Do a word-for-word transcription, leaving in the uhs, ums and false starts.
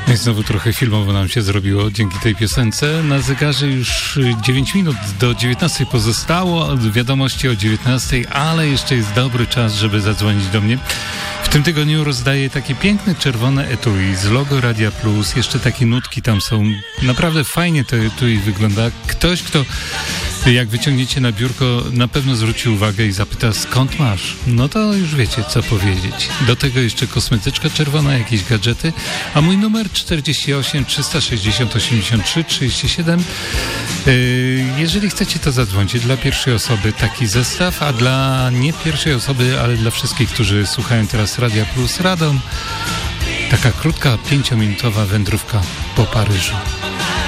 No i znowu trochę filmowo nam się zrobiło dzięki tej piosence. Na zegarze już dziewięć minut do dziewiętnastej pozostało, wiadomości o dziewiętnastej, ale jeszcze jest dobry czas, żeby zadzwonić do mnie. W tym tygodniu rozdaję takie piękne czerwone etui z logo Radia Plus. Jeszcze takie nutki tam są. Naprawdę fajnie to etui wygląda. Ktoś, kto jak wyciągniecie na biurko, na pewno zwróci uwagę i zapyta, skąd masz? No to już wiecie, co powiedzieć. Do tego jeszcze kosmetyczka czerwona, jakieś gadżety. A mój numer czterdzieści osiem trzysta sześćdziesiąt osiemdziesiąt trzy trzydzieści siedem. Jeżeli chcecie, to zadzwońcie. Dla pierwszej osoby taki zestaw, a dla nie pierwszej osoby, ale dla wszystkich, którzy słuchają teraz Radia Plus Radom, taka krótka, pięciominutowa wędrówka po Paryżu.